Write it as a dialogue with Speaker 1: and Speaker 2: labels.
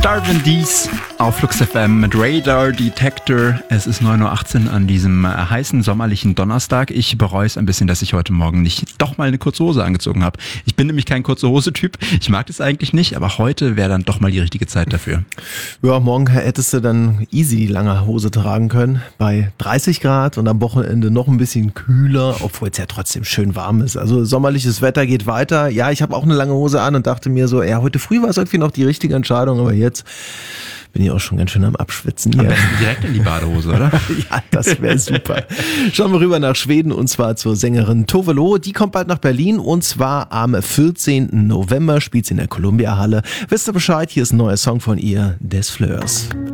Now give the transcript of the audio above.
Speaker 1: Darwin Dees auf Flux FM mit Radar Detector. Es ist 9:18 Uhr an diesem heißen sommerlichen Donnerstag. Ich bereue es ein bisschen, dass ich heute Morgen nicht doch mal eine kurze Hose angezogen habe. Ich bin nämlich kein kurze Hose-Typ. Ich mag das eigentlich nicht, aber heute wäre dann doch mal die richtige Zeit dafür.
Speaker 2: Ja, morgen hättest du dann easy die lange Hose tragen können. Bei 30 Grad und am Wochenende noch ein bisschen kühler, obwohl es ja trotzdem schön warm ist. Also sommerliches Wetter geht weiter. Ja, ich habe auch eine lange Hose an und dachte mir so, ja, heute früh war es irgendwie noch die richtige Entscheidung, aber jetzt bin ich auch schon ganz schön am Abschwitzen hier.
Speaker 1: Am besten direkt in die Badehose, oder?
Speaker 2: Ja, das wäre super. Schauen wir rüber nach Schweden und zwar zur Sängerin Tove Lo. Die kommt bald nach Berlin und zwar am 14. November spielt sie in der Columbia Halle. Wisst ihr Bescheid? Hier ist ein neuer Song von ihr, Des Fleurs.